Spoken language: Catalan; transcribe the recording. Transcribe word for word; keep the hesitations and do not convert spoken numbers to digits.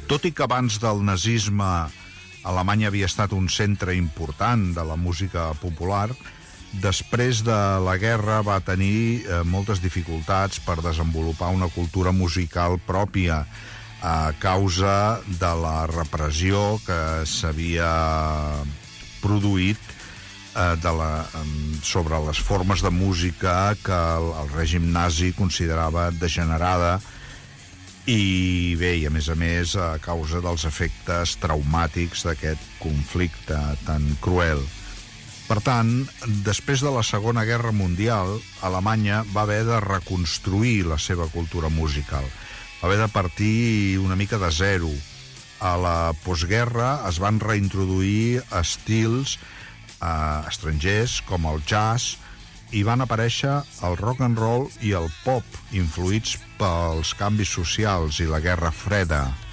Tot i que abans del nazisme Alemanya havia estat un centre important de la música popular, després de la guerra va tenir eh, moltes dificultats per desenvolupar una cultura musical pròpia a causa de la repressió que s'havia produït eh, de la, sobre les formes de música que el, el règim nazi considerava degenerada i bé, i a més a més a causa dels efectes traumàtics d'aquest conflicte tan cruel. Per tant, després de la Segona Guerra Mundial, Alemanya va haver de reconstruir la seva cultura musical. Va haver de partir una mica de zero. A la postguerra es van reintroduir estils eh, estrangers com el jazz i van aparèixer el rock and roll i el pop, influïts pels canvis socials i la Guerra Freda.